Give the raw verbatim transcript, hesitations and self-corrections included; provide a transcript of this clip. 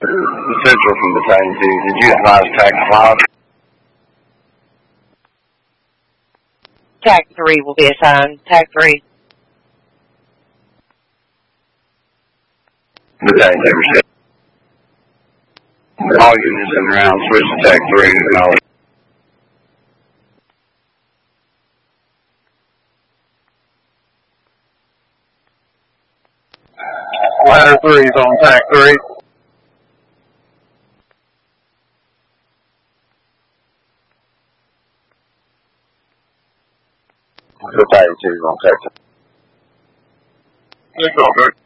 Central from Battalion two. Did you advise T A C five? T A C three will be assigned. T A C three. Battalion two. All units in the round, switch to T A C three and all. Ladder three is on T A C three. Battalion two is on T A C three. It's all good.